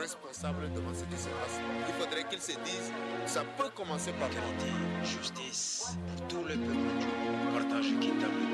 responsables devant ce qui se passe. Il faudrait qu'ils se disent, ça peut commencer par égalité, justice pour tout le peuple. Partage équitable.